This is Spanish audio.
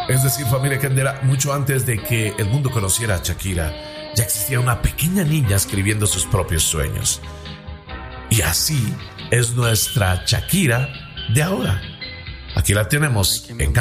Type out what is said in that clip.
Es decir, familia Candela, mucho antes de que el mundo conociera a Shakira, ya existía una pequeña niña escribiendo sus propios sueños. Y así es nuestra Shakira de ahora. Aquí la tenemos en